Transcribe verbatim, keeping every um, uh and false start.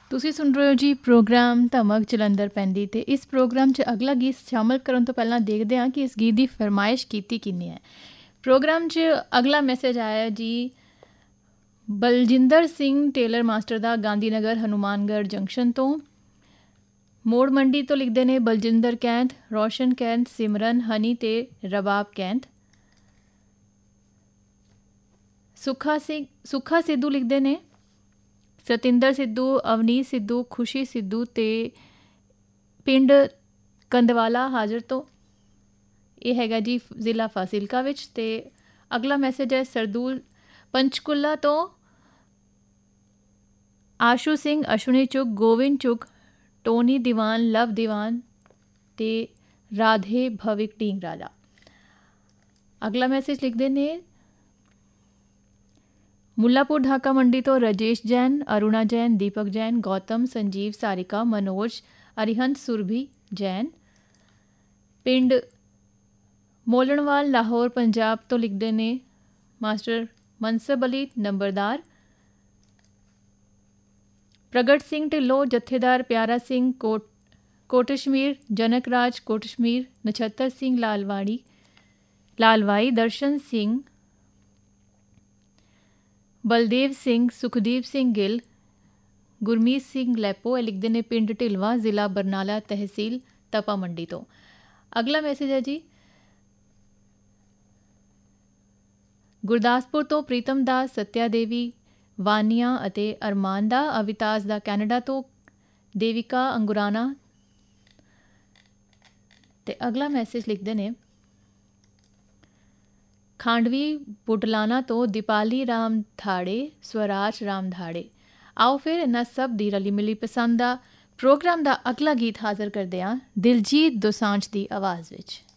ਤੁਸੀਂ ਸੁਣ ਰਹੇ ਹੋ ਜੀ ਪ੍ਰੋਗਰਾਮ ਧਮਕ ਜਲੰਧਰ ਪੈਂਦੀ ਅਤੇ ਇਸ ਪ੍ਰੋਗਰਾਮ 'ਚ ਅਗਲਾ ਗੀਤ ਸ਼ਾਮਲ ਕਰਨ ਤੋਂ ਪਹਿਲਾਂ ਦੇਖਦੇ ਹਾਂ ਕਿ ਇਸ ਗੀਤ ਦੀ ਫਰਮਾਇਸ਼ ਕੀਤੀ ਕਿੰਨੀ ਹੈ। ਪ੍ਰੋਗਰਾਮ 'ਚ ਅਗਲਾ ਮੈਸੇਜ ਆਇਆ ਜੀ ਬਲਜਿੰਦਰ ਸਿੰਘ ਟੇਲਰ ਮਾਸਟਰ ਦਾ, ਗਾਂਧੀ ਨਗਰ ਹਨੂੰਮਾਨਗੜ੍ਹ ਜੰਕਸ਼ਨ ਤੋਂ। ਮੋੜ ਮੰਡੀ ਤੋਂ ਲਿਖਦੇ ਨੇ ਬਲਜਿੰਦਰ ਕੈਂਥ, ਰੋਸ਼ਨ ਕੈਂਥ, ਸਿਮਰਨ ਹਨੀ ਅਤੇ ਰਬਾਬ ਕੈਂਥ। ਸੁੱਖਾ ਸਿੰਘ ਸੁੱਖਾ ਸਿੱਧੂ ਲਿਖਦੇ ਨੇ ਸਤਿੰਦਰ ਸਿੱਧੂ, ਅਵਨੀਤ ਸਿੱਧੂ, ਖੁਸ਼ੀ ਸਿੱਧੂ ਅਤੇ ਪਿੰਡ ਕੰਦਵਾਲਾ ਹਾਜ਼ਰ ਤੋਂ। ਇਹ ਹੈਗਾ ਜੀ ਜ਼ਿਲ੍ਹਾ ਫਾਜ਼ਿਲਕਾ ਵਿੱਚ। ਅਤੇ ਅਗਲਾ ਮੈਸੇਜ ਹੈ ਸਰਦੂਲ ਪੰਚਕੂਲਾ ਤੋਂ ਆਸ਼ੂ ਸਿੰਘ, ਅਸ਼ਵਨੀ ਚੁਗ, ਗੋਵਿੰਦ ਚੁਗ, ਟੋਨੀ ਦੀਵਾਨ, ਲਵ ਦੀਵਾਨ ਅਤੇ ਰਾਧੇ ਭਵਿਕ ਢੀਂਗ ਰਾਜਾ। ਅਗਲਾ ਮੈਸੇਜ ਲਿਖਦੇ ਨੇ ਮੁੱਲਾਪੁਰ ਢਾਕਾ ਮੰਡੀ ਤੋਂ ਰਾਜੇਸ਼ ਜੈਨ, ਅਰੁਣਾ ਜੈਨ, ਦੀਪਕ ਜੈਨ, ਗੌਤਮ, ਸੰਜੀਵ, ਸਾਰਿਕਾ, ਮਨੋਜ, ਅਰਿਹੰਤ ਸੁਰਭੀ ਜੈਨ। ਪਿੰਡ ਮੋਲਣਵਾਲ ਲਾਹੌਰ ਪੰਜਾਬ ਤੋਂ ਲਿਖਦੇ ਨੇ ਮਾਸਟਰ ਮਨਸਬ ਅਲੀ ਨੰਬਰਦਾਰ। ਪ੍ਰਗਟ ਸਿੰਘ ਢਿੱਲੋਂ, ਜਥੇਦਾਰ ਪਿਆਰਾ ਸਿੰਘ ਕੋਟ ਕੋਟਸ਼ਮੀਰ, ਜਨਕ ਰਾਜ ਕੋਟਸ਼ਮੀਰ, ਨਛੱਤਰ ਸਿੰਘ ਲਾਲਵਾੜੀ ਲਾਲਵਾਈ, ਦਰਸ਼ਨ ਸਿੰਘ, ਬਲਦੇਵ ਸਿੰਘ, ਸੁਖਦੀਪ ਸਿੰਘ ਗਿੱਲ, ਗੁਰਮੀਤ ਸਿੰਘ ਲੈਪੋ। ਇਹ ਲਿਖਦੇ ਨੇ ਪਿੰਡ ਢਿਲਵਾ, ਜ਼ਿਲ੍ਹਾ ਬਰਨਾਲਾ, ਤਹਿਸੀਲ ਤਪਾ ਮੰਡੀ ਤੋਂ। ਅਗਲਾ ਮੈਸੇਜ ਹੈ ਜੀ ਗੁਰਦਾਸਪੁਰ ਤੋਂ ਪ੍ਰੀਤਮ ਦਾਸ, ਸਤਿਆ ਦੇਵੀ, ਵਾਨੀਆ ਅਤੇ ਅਰਮਾਨ ਦਾ। ਅਵਿਤਾਜ ਦਾ ਕੈਨੇਡਾ ਤੋਂ, ਦੇਵਿਕਾ ਅੰਗੁਰਾਨਾ। ਅਤੇ ਅਗਲਾ ਮੈਸੇਜ ਲਿਖਦੇ ਨੇ ਖਾਂਡਵੀ ਬੁਟਲਾਨਾ ਤੋਂ ਦੀਪਾਲੀ ਰਾਮ ਧਾੜੇ, ਸਵਰਾਜ ਰਾਮ ਧਾੜੇ। ਆਓ ਫਿਰ ਇਹਨਾਂ ਸਭ ਦੀ ਰਲੀ ਮਿਲੀ ਪਸੰਦ ਦਾ ਪ੍ਰੋਗਰਾਮ ਦਾ ਅਗਲਾ ਗੀਤ ਹਾਜ਼ਰ ਕਰਦੇ ਹਾਂ ਦਿਲਜੀਤ ਦੋਸਾਂਝ ਦੀ ਆਵਾਜ਼ ਵਿੱਚ।